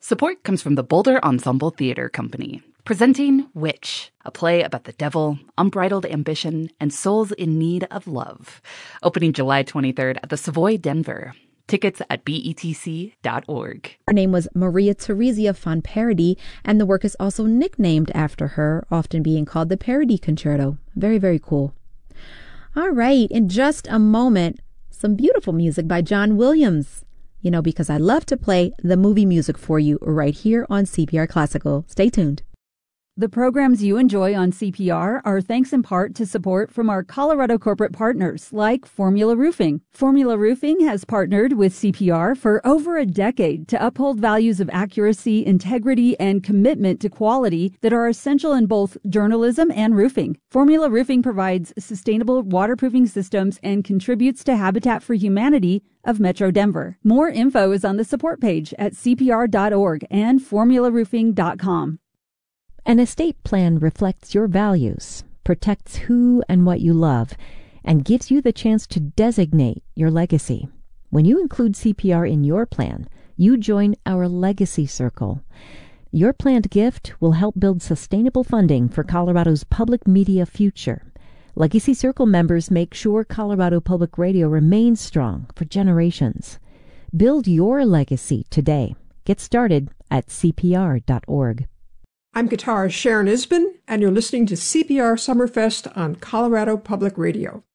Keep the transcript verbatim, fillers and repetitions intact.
Support comes from the Boulder Ensemble Theater Company, presenting Witch, a play about the devil, unbridled ambition, and souls in need of love. Opening July twenty-third at the Savoy, Denver. Tickets at B E T C dot org. Her name was Maria Theresia von Parody, and the work is also nicknamed after her, often being called the Parody Concerto. Very, very cool. All right, in just a moment, some beautiful music by John Williams. You know, because I love to play the movie music for you right here on C P R Classical. Stay tuned. The programs you enjoy on C P R are thanks in part to support from our Colorado corporate partners like Formula Roofing. Formula Roofing has partnered with C P R for over a decade to uphold values of accuracy, integrity, and commitment to quality that are essential in both journalism and roofing. Formula Roofing provides sustainable waterproofing systems and contributes to Habitat for Humanity of Metro Denver. More info is on the support page at C P R dot org and formula roofing dot com. An estate plan reflects your values, protects who and what you love, and gives you the chance to designate your legacy. When you include C P R in your plan, you join our Legacy Circle. Your planned gift will help build sustainable funding for Colorado's public media future. Legacy Circle members make sure Colorado Public Radio remains strong for generations. Build your legacy today. Get started at C P R dot org. I'm guitarist Sharon Isbin, and you're listening to C P R Summerfest on Colorado Public Radio.